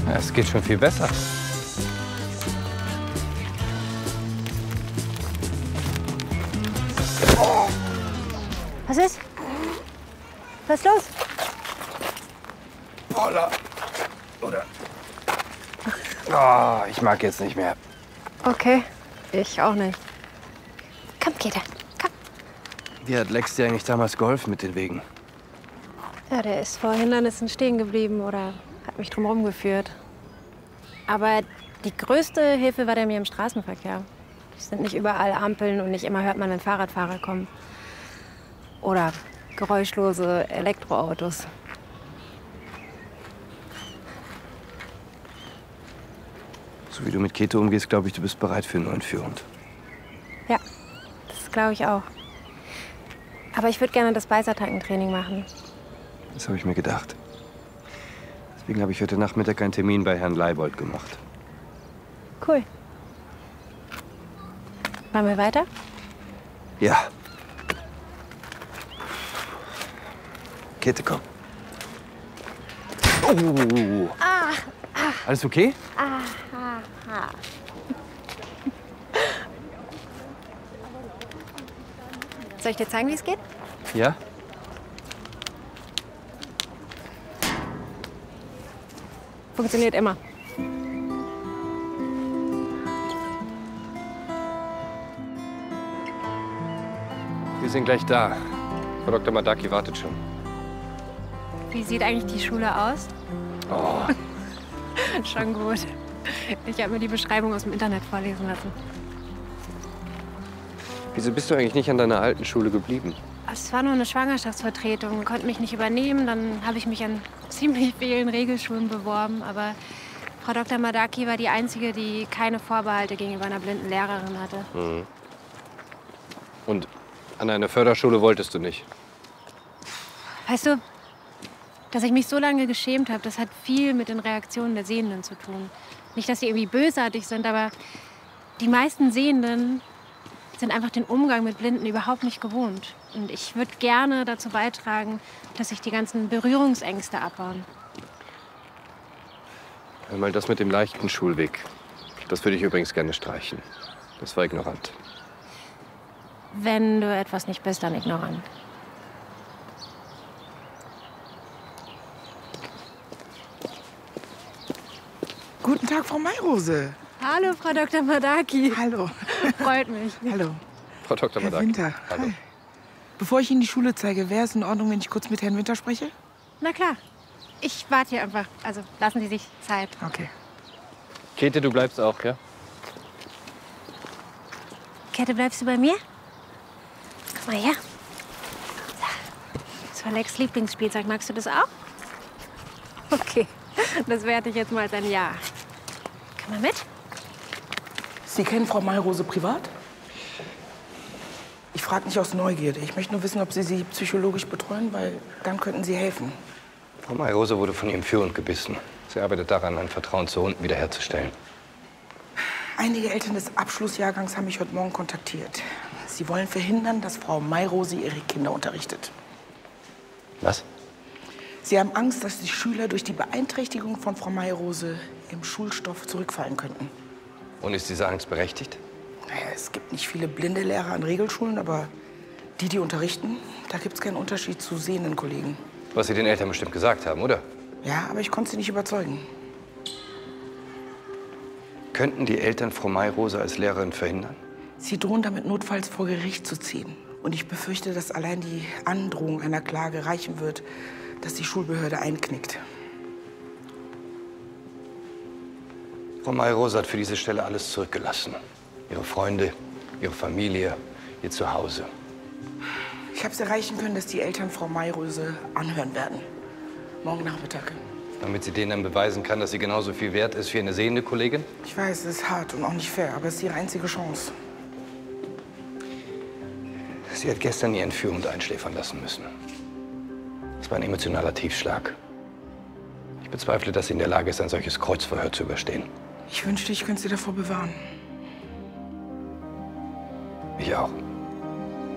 Ja, es geht schon viel besser. Was ist? Was ist los? Paula. Oder? Oh, ich mag jetzt nicht mehr. Okay, ich auch nicht. Komm, Käthe, komm. Wie hat Lex dir eigentlich damals geholfen mit den Wegen? Ja, der ist vor Hindernissen stehen geblieben oder hat mich drumherum geführt. Aber die größte Hilfe war der mir im Straßenverkehr. Es sind nicht überall Ampeln und nicht immer hört man, wenn Fahrradfahrer kommen. Oder geräuschlose Elektroautos. So wie du mit Käthe umgehst, glaube ich, du bist bereit für einen neuen Führhund. Ja, das glaube ich auch. Aber ich würde gerne das Beißattackentraining machen. Das habe ich mir gedacht. Deswegen habe ich heute Nachmittag einen Termin bei Herrn Leibold gemacht. Cool. Machen wir weiter? Ja. Käthe, komm. Oh. Alles okay? Soll ich dir zeigen, wie es geht? Ja? Funktioniert immer. Wir sind gleich da. Frau Dr. Madaki wartet schon. Wie sieht eigentlich die Schule aus? Oh. Schon gut. Ich habe mir die Beschreibung aus dem Internet vorlesen lassen. Wieso bist du eigentlich nicht an deiner alten Schule geblieben? Es war nur eine Schwangerschaftsvertretung, konnte mich nicht übernehmen. Dann habe ich mich an ziemlich vielen Regelschulen beworben. Aber Frau Dr. Madaki war die Einzige, die keine Vorbehalte gegenüber einer blinden Lehrerin hatte. Mhm. Und an eine Förderschule wolltest du nicht? Weißt du, dass ich mich so lange geschämt habe, das hat viel mit den Reaktionen der Sehenden zu tun. Nicht, dass sie irgendwie bösartig sind, aber die meisten Sehenden sind einfach den Umgang mit Blinden überhaupt nicht gewohnt. Und ich würde gerne dazu beitragen, dass sich die ganzen Berührungsängste abbauen. Einmal das mit dem leichten Schulweg. Das würde ich übrigens gerne streichen. Das war ignorant. Wenn du etwas nicht bist, dann ignorant. Guten Tag, Frau Mayrose. Hallo, Frau Dr. Madaki. Hallo. Freut mich. Hallo. Frau Dr. Herr Madaki. Winter. Hallo. Hi. Bevor ich Ihnen die Schule zeige, wäre es in Ordnung, wenn ich kurz mit Herrn Winter spreche? Na klar. Ich warte hier einfach. Also lassen Sie sich Zeit. Okay. Käthe, du bleibst auch, ja? Käthe, bleibst du bei mir? Komm mal her. Das war Lex' Lieblingsspielzeug. Magst du das auch? Okay. Das werte ich jetzt mal als ein Ja. Komm mal mit. Sie kennen Frau Mayrose privat? Ich frage nicht aus Neugierde. Ich möchte nur wissen, ob Sie sie psychologisch betreuen, weil dann könnten Sie helfen. Frau Mayrose wurde von ihrem Führhund gebissen. Sie arbeitet daran, ein Vertrauen zu Hunden wiederherzustellen. Einige Eltern des Abschlussjahrgangs haben mich heute Morgen kontaktiert. Sie wollen verhindern, dass Frau Mayrose ihre Kinder unterrichtet. Was? Sie haben Angst, dass die Schüler durch die Beeinträchtigung von Frau Mayrose im Schulstoff zurückfallen könnten. Und ist diese Angst berechtigt? Naja, es gibt nicht viele blinde Lehrer an Regelschulen, aber die unterrichten, da gibt es keinen Unterschied zu sehenden Kollegen. Was Sie den Eltern bestimmt gesagt haben, oder? Ja, aber ich konnte sie nicht überzeugen. Könnten die Eltern Frau Mayrose als Lehrerin verhindern? Sie drohen damit, notfalls vor Gericht zu ziehen. Und ich befürchte, dass allein die Androhung einer Klage reichen wird, dass die Schulbehörde einknickt. Frau Mayrose hat für diese Stelle alles zurückgelassen. Ihre Freunde, ihre Familie, ihr Zuhause. Ich habe es erreichen können, dass die Eltern Frau Mayrose anhören werden. Morgen Nachmittag. Damit sie denen dann beweisen kann, dass sie genauso viel wert ist wie eine sehende Kollegin? Ich weiß, es ist hart und auch nicht fair, aber es ist ihre einzige Chance. Sie hat gestern ihren Führhund einschläfern lassen müssen. Das war ein emotionaler Tiefschlag. Ich bezweifle, dass sie in der Lage ist, ein solches Kreuzverhör zu überstehen. Ich wünschte, ich könnte sie davor bewahren. Ich auch.